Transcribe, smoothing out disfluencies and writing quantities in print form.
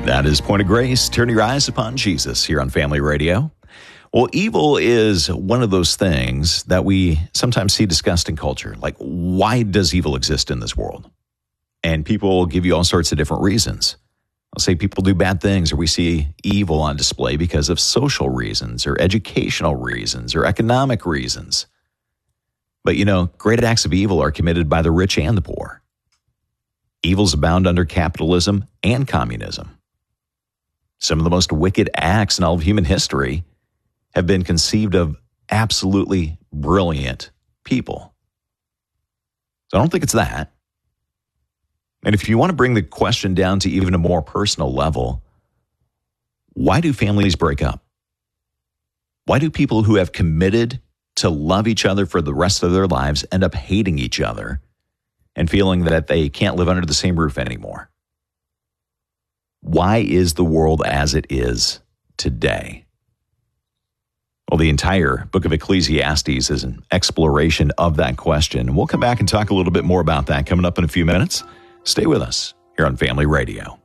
That is Point of Grace. Turn your eyes upon Jesus here on Family Radio. Well, evil is one of those things that we sometimes see discussed in culture. Like, why does evil exist in this world? And people will give you all sorts of different reasons. I'll say people do bad things, or we see evil on display because of social reasons or educational reasons or economic reasons. But, great acts of evil are committed by the rich and the poor. Evils abound under capitalism and communism. Some of the most wicked acts in all of human history have been conceived of absolutely brilliant people. So I don't think it's that. And if you want to bring the question down to even a more personal level, why do families break up? Why do people who have committed to love each other for the rest of their lives end up hating each other and feeling that they can't live under the same roof anymore? Why is the world as it is today? Well, the entire book of Ecclesiastes is an exploration of that question. We'll come back and talk a little bit more about that coming up in a few minutes. Stay with us here on Family Radio.